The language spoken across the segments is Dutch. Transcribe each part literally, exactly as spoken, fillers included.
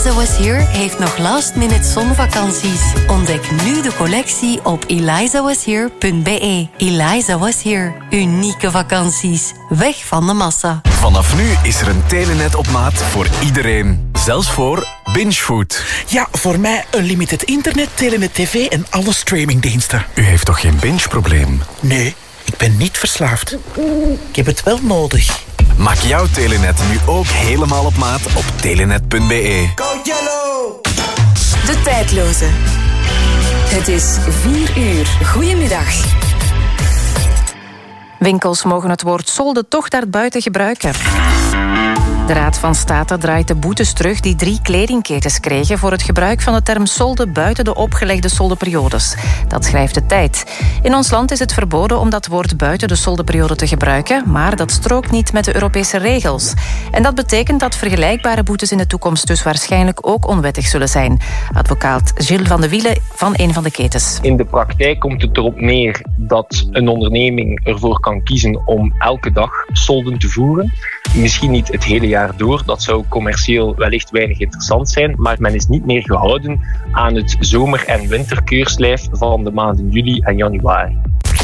Eliza Was Here heeft nog last-minute zonvakanties. Ontdek nu de collectie op eliza was here punt b e. Eliza Was Here. Unieke vakanties. Weg van de massa. Vanaf nu is er een Telenet op maat voor iedereen. Zelfs voor bingefood. Ja, voor mij unlimited internet, Telenet tv en alle streamingdiensten. U heeft toch geen binge-probleem? Nee, ik ben niet verslaafd. Ik heb het wel nodig. Maak jouw Telenet nu ook helemaal op maat op telenet punt b e. Go Yellow! De tijdloze. Het is vier uur. Goedemiddag. Winkels mogen het woord solde toch daarbuiten gebruiken. De Raad van State draait de boetes terug die drie kledingketens kregen voor het gebruik van de term solde buiten de opgelegde soldeperiodes. Dat schrijft de Tijd. In ons land is het verboden om dat woord buiten de soldeperiode te gebruiken, maar dat strookt niet met de Europese regels. En dat betekent dat vergelijkbare boetes in de toekomst dus waarschijnlijk ook onwettig zullen zijn. Advocaat Gilles van de Wielen van een van de ketens. In de praktijk komt het erop neer dat een onderneming ervoor kan kiezen om elke dag solden te voeren. Misschien niet het hele jaar door, dat zou commercieel wellicht weinig interessant zijn, maar men is niet meer gehouden aan het zomer- en winterkeurslijf van de maanden juli en januari.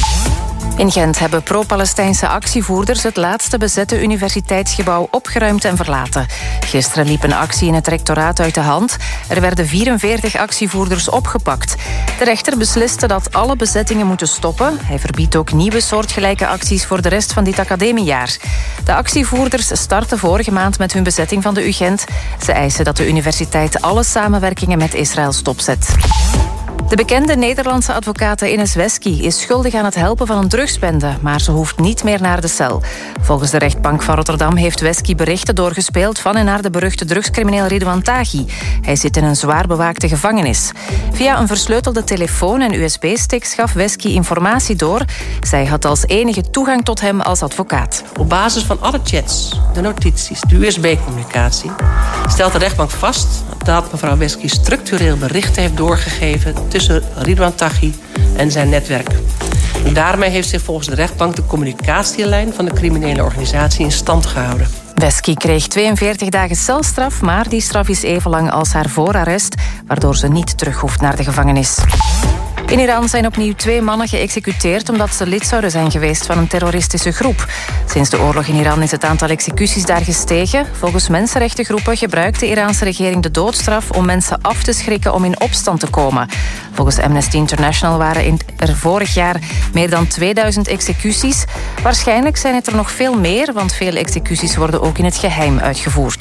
In Gent hebben pro-Palestijnse actievoerders het laatste bezette universiteitsgebouw opgeruimd en verlaten. Gisteren liep een actie in het rectoraat uit de hand. Er werden vierenveertig actievoerders opgepakt. De rechter besliste dat alle bezettingen moeten stoppen. Hij verbiedt ook nieuwe soortgelijke acties voor de rest van dit academiejaar. De actievoerders startten vorige maand met hun bezetting van de U Gent. Ze eisen dat de universiteit alle samenwerkingen met Israël stopzet. De bekende Nederlandse advocate Ines Wesky is schuldig aan het helpen van een drugsbende, maar ze hoeft niet meer naar de cel. Volgens de rechtbank van Rotterdam heeft Wesky berichten doorgespeeld van en naar de beruchte drugscrimineel Ridouan Taghi. Hij zit in een zwaar bewaakte gevangenis. Via een versleutelde telefoon en U S B-sticks gaf Wesky informatie door. Zij had als enige toegang tot hem als advocaat. Op basis van alle chats, de notities, de U S B-communicatie stelt de rechtbank vast dat mevrouw Wesky structureel berichten heeft doorgegeven tussen Ridouan Taghi en zijn netwerk. En daarmee heeft zich volgens de rechtbank de communicatielijn van de criminele organisatie in stand gehouden. Wesky kreeg tweeënveertig dagen celstraf, maar die straf is even lang als haar voorarrest, waardoor ze niet terug hoeft naar de gevangenis. In Iran zijn opnieuw twee mannen geëxecuteerd omdat ze lid zouden zijn geweest van een terroristische groep. Sinds de oorlog in Iran is het aantal executies daar gestegen. Volgens mensenrechtengroepen gebruikt de Iraanse regering de doodstraf om mensen af te schrikken om in opstand te komen. Volgens Amnesty International waren er vorig jaar meer dan tweeduizend executies. Waarschijnlijk zijn het er nog veel meer, want veel executies worden ook in het geheim uitgevoerd.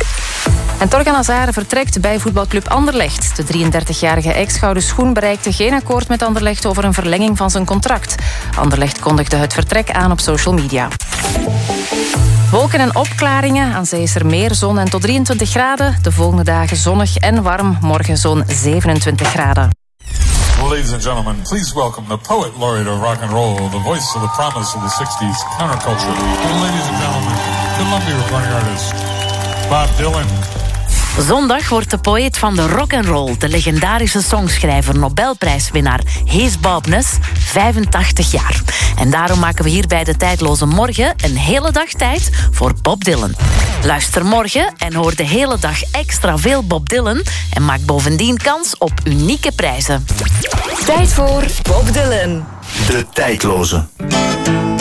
En Torgan Hazard vertrekt bij voetbalclub Anderlecht. De drieëndertigjarige ex-gouden schoen bereikte geen akkoord met Anderlecht over een verlenging van zijn contract. Anderlecht kondigde het vertrek aan op social media. Wolken en opklaringen. Aan zee is er meer zon en tot drieëntwintig graden. De volgende dagen zonnig en warm. Morgen zo'n zevenentwintig graden. Ladies and gentlemen, please welcome the poet laureate of rock and roll, the voice of the promise of the sixties, counterculture. Ladies and gentlemen, Columbia recording artist, Bob Dylan. Zondag wordt de poëet van de rock'n'roll, de legendarische songschrijver, Nobelprijswinnaar Hees Bobnes, vijfentachtig jaar. En daarom maken we hier bij de Tijdloze Morgen een hele dag tijd voor Bob Dylan. Luister morgen en hoor de hele dag extra veel Bob Dylan en maak bovendien kans op unieke prijzen. Tijd voor Bob Dylan. De Tijdloze.